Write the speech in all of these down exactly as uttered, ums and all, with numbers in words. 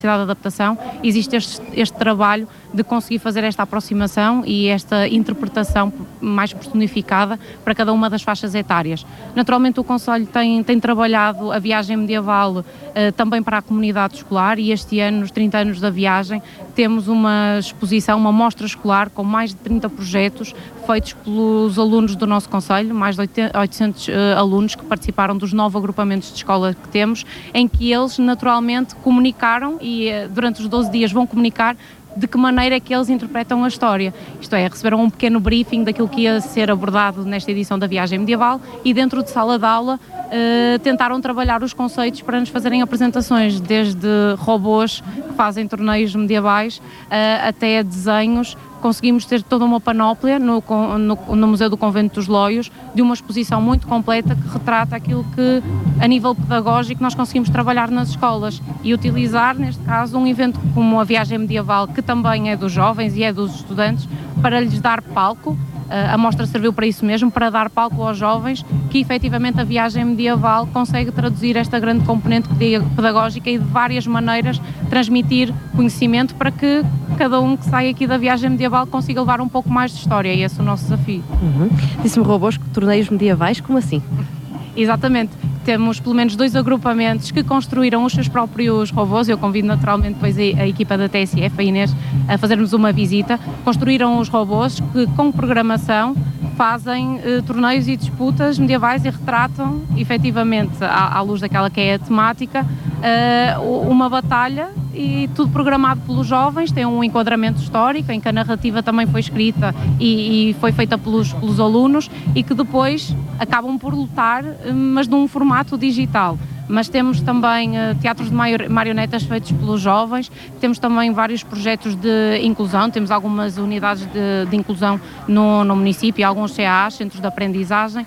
de adaptação, existe este, este trabalho de conseguir fazer esta aproximação e esta interpretação mais personificada para cada uma das faixas etárias. Naturalmente o Conselho tem, tem trabalhado a viagem medieval eh, também para a comunidade escolar e este ano, nos trinta anos da viagem, temos uma exposição, uma mostra escolar com mais de trinta projetos feitos pelos alunos do nosso Conselho, mais de oitocentos uh, alunos que participaram dos nove agrupamentos de escola que temos, em que eles naturalmente comunicaram e uh, durante os doze dias vão comunicar de que maneira é que eles interpretam a história. Isto é, receberam um pequeno briefing daquilo que ia ser abordado nesta edição da Viagem Medieval e dentro de sala de aula uh, tentaram trabalhar os conceitos para nos fazerem apresentações, desde robôs que fazem torneios medievais uh, até desenhos. Conseguimos ter toda uma panóplia no, no, no Museu do Convento dos Loios, de uma exposição muito completa que retrata aquilo que, a nível pedagógico, nós conseguimos trabalhar nas escolas e utilizar, neste caso, um evento como a Viagem Medieval, que também é dos jovens e é dos estudantes, para lhes dar palco. A mostra serviu para isso mesmo, para dar palco aos jovens, que efetivamente a viagem medieval consegue traduzir esta grande componente pedagógica e de várias maneiras transmitir conhecimento para que cada um que sai aqui da viagem medieval consiga levar um pouco mais de história, e esse é o nosso desafio. Uhum. Disse-me robôs, torneios medievais, como assim? Exatamente. Temos pelo menos dois agrupamentos que construíram os seus próprios robôs. Eu convido naturalmente depois a, a equipa da T S F, a Inês, a fazermos uma visita. Construíram os robôs que, com programação, fazem eh, torneios e disputas medievais e retratam, efetivamente, à, à luz daquela que é a temática, eh, uma batalha, e tudo programado pelos jovens. Tem um enquadramento histórico em que a narrativa também foi escrita e, e foi feita pelos, pelos alunos, e que depois acabam por lutar, mas num formato digital. Mas temos também uh, teatros de marionetas feitos pelos jovens, temos também vários projetos de inclusão, temos algumas unidades de, de inclusão no, no município, alguns C A As, centros de aprendizagem, uh,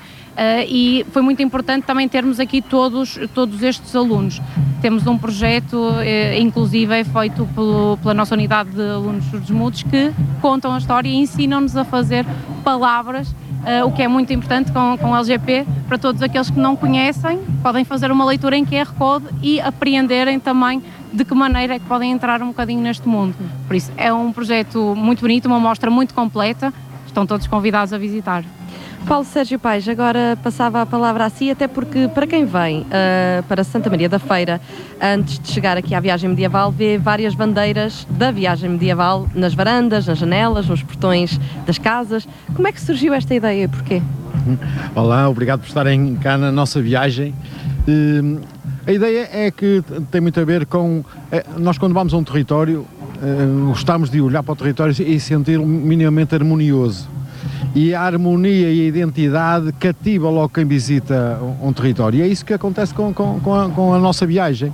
e foi muito importante também termos aqui todos, todos estes alunos. Temos um projeto, uh, inclusive, feito pelo, pela nossa unidade de alunos surdos-mudos, que contam a história e ensinam-nos a fazer palavras. Uh, o que é muito importante com, com o L G P, para todos aqueles que não conhecem, podem fazer uma leitura em Q R Code e apreenderem também de que maneira é que podem entrar um bocadinho neste mundo. Por isso, é um projeto muito bonito, uma mostra muito completa, estão todos convidados a visitar. Paulo Sérgio Paes, agora passava a palavra a si, até porque para quem vem uh, para Santa Maria da Feira, antes de chegar aqui à viagem medieval, vê várias bandeiras da viagem medieval nas varandas, nas janelas, nos portões das casas. Como é que surgiu esta ideia e porquê? Olá, obrigado por estarem cá na nossa viagem. Uh, a ideia é que tem muito a ver com, uh, nós quando vamos a um território, uh, gostamos de olhar para o território e sentir minimamente harmonioso. E a harmonia e a identidade cativa logo quem visita um território. E é isso que acontece com, com, com, a, com a nossa viagem.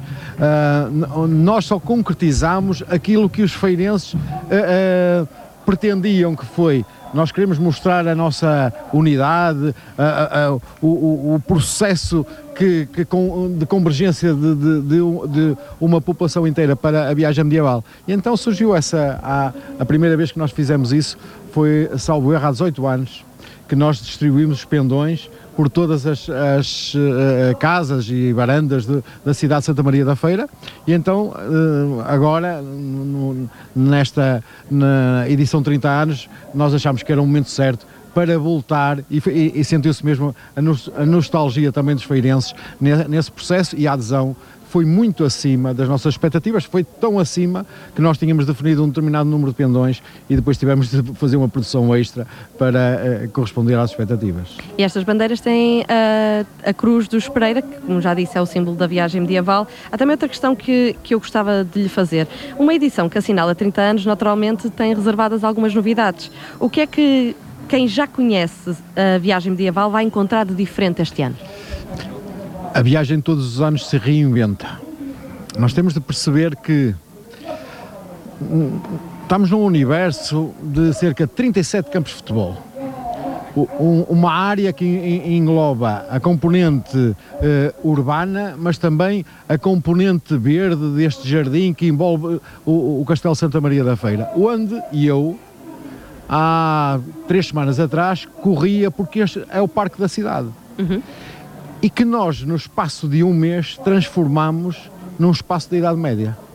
Uh, nós só concretizamos aquilo que os feirenses uh, uh, pretendiam que foi. Nós queremos mostrar a nossa unidade, uh, uh, uh, o, o, o processo que, que com, de convergência de, de, de, de uma população inteira para a viagem medieval. E então surgiu essa, a, a primeira vez que nós fizemos isso, foi, salvo erro, há dezoito anos, que nós distribuímos os pendões por todas as, as uh, casas e varandas de, da cidade de Santa Maria da Feira. E então, uh, agora, no, nesta na edição trinta anos, nós achámos que era o momento certo para voltar, e, e, e sentiu-se mesmo a, nos, a nostalgia também dos feirenses nesse, nesse processo, e a adesão foi muito acima das nossas expectativas, foi tão acima que nós tínhamos definido um determinado número de pendões e depois tivemos de fazer uma produção extra para uh, corresponder às expectativas. E estas bandeiras têm uh, a Cruz dos Pereira, que, como já disse, é o símbolo da viagem medieval. Há também outra questão que, que eu gostava de lhe fazer. Uma edição que assinala trinta anos, naturalmente, tem reservadas algumas novidades. O que é que quem já conhece a viagem medieval vai encontrar de diferente este ano? A viagem todos os anos se reinventa. Nós temos de perceber que estamos num universo de cerca de trinta e sete campos de futebol. Uma área que engloba a componente uh, urbana, mas também a componente verde deste jardim que envolve o, o Castelo Santa Maria da Feira, onde eu, há três semanas atrás, corria porque este é o parque da cidade. Uhum. E que nós, no espaço de um mês, transformamos num espaço da Idade Média.